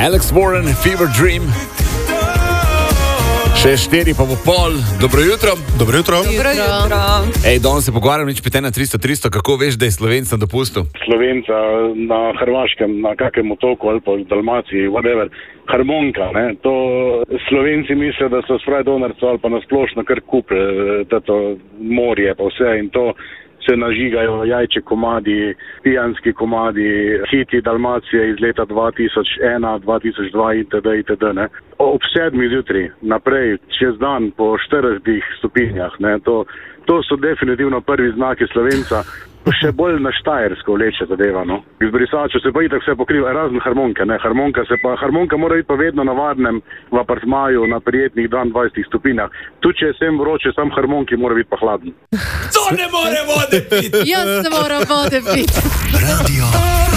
Alex Warren, Fever Dream. 6:04 pa bo pol. Dobro jutro. Dobro jutro. Ej, danes se pogovarjam, nič pite na 300, kako veš, da je Slovenc na dopustu? Slovenca na Hrvaškem, na kakem otoku ali pa v Dalmaciji, whatever, harmonika, ne, to Slovenci mislijo, da so s Frajdonarco ali pa nasplošno kar kupili, tato morje pa vse in to se nažigajo jajče komadi, pijanski komadi, hiti Dalmacije iz leta 2001, 2002 itd. Ne. Ob 7 zjutraj naprej, čez dan po 40 stopinjah, ne, to so definitivno prvi znaki Slovenca, še bolj na Štajersko vleče zadeva, no. Iz brisača se pa itak vse pokriva, razen harmonike, ne, harmonika mora biti pa vedno na varnem v apartmaju na prijetnih 22 stopinjah. Tu, če je sem vroče, sam harmoniki mora biti pa hladen. To ne more vode piti! Jaz ne moram vode piti. Radio